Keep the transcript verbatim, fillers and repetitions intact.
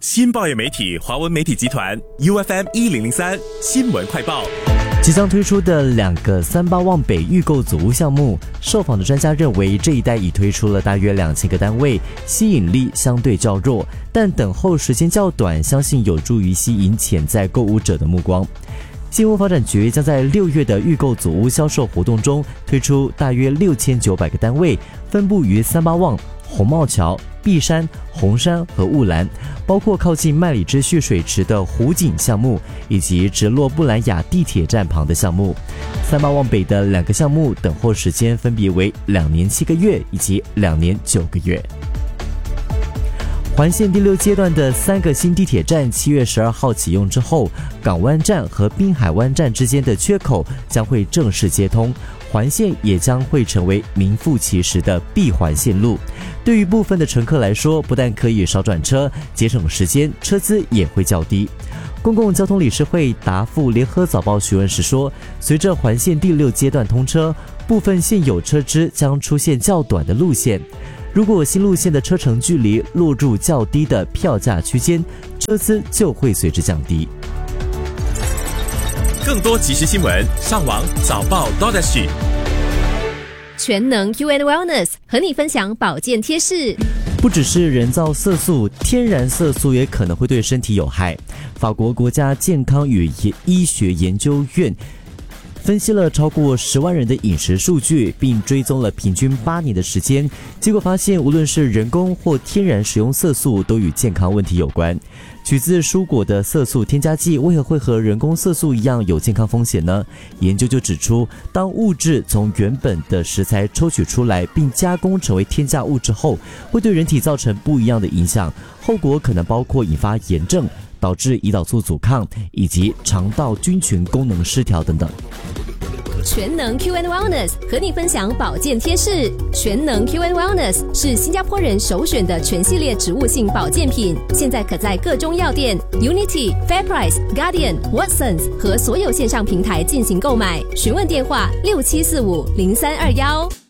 新报业媒体华文媒体集团 U F M 一零零三新闻快报。 即将推出的两个三八望北预购组屋项目，受访的专家认为这一带已推出了大约两千个单位，吸引力相对较弱，但等候时间较短，相信有助于吸引潜在购物者的目光。新屋发展局将在六月的预购组屋销售活动中推出大约六千九百个单位，分布于三八望、红帽桥、碧山、红山和雾兰，包括靠近麦里之蓄水池的湖景项目，以及直落布兰雅地铁站旁的项目。三八望北的两个项目等候时间分别为两年七个月以及两年九个月。环线第六阶段的三个新地铁站七月十二号启用之后，港湾站和滨海湾站之间的缺口将会正式接通，环线也将会成为名副其实的闭环线路。对于部分的乘客来说，不但可以少转车，节省时间，车资也会较低。公共交通理事会答复联合早报询问时说，随着环线第六阶段通车，部分现有车支将出现较短的路线。如果新路线的车程距离落入较低的票价区间，车资就会随之降低。 更多即时新闻，上网早报 .sg。 全能 U and Wellness 和你分享保健贴士。 不只是人造色素，天然色素也可能会对身体有害。法国国家健康与医学研究院分析了超过十万人的饮食数据，并追踪了平均八年的时间，结果发现无论是人工或天然使用色素都与健康问题有关。取自蔬果的色素添加剂为何会和人工色素一样有健康风险呢？研究就指出，当物质从原本的食材抽取出来并加工成为添加物质后，会对人体造成不一样的影响，后果可能包括引发炎症，导致胰岛素阻抗以及肠道菌群功能失调等等。 全能 Q and Wellness 和你分享保健贴士。全能 Q and Wellness 是新加坡人首选的全系列植物性保健品，现在可在各中药店、Unity、FairPrice、Guardian、Watsons 和所有线上平台进行购买。询问电话六七四五零三二幺。